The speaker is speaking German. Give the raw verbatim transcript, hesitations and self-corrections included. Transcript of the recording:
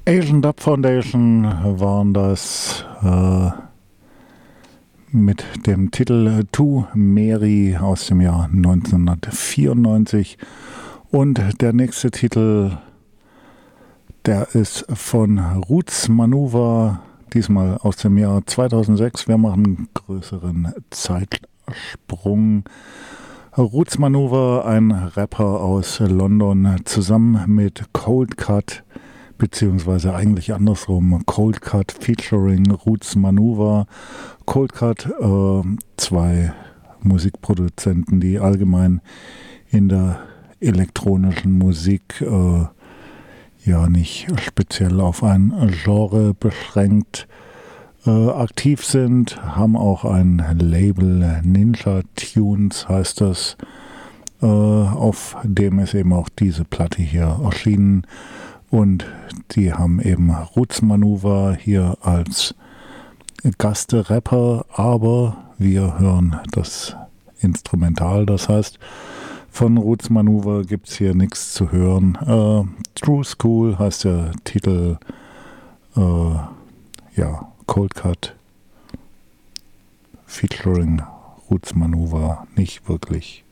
Asian Dub Foundation waren das äh, mit dem Titel To Mary aus dem Jahr neunzehnhundertvierundneunzig. Und der nächste Titel, der ist von Roots Manuva, diesmal aus dem Jahr zweitausendsechs. Wir machen einen größeren Zeitsprung. Roots Manuva, ein Rapper aus London, zusammen mit Cold Cut, beziehungsweise eigentlich andersrum, Cold Cut featuring Roots Manuva. Cold Cut, äh, zwei Musikproduzenten, die allgemein in der elektronischen Musik äh, ja nicht speziell auf ein Genre beschränkt äh, aktiv sind, haben auch ein Label, Ninja Tunes heißt das, äh, auf dem ist eben auch diese Platte hier erschienen. Und die haben eben Roots Manuva hier als Gastrapper, aber wir hören das Instrumental. Das heißt, von Roots Manuva gibt es hier nichts zu hören. Äh, True School heißt der Titel. Äh, ja, Cold Cut featuring Roots Manuva nicht wirklich.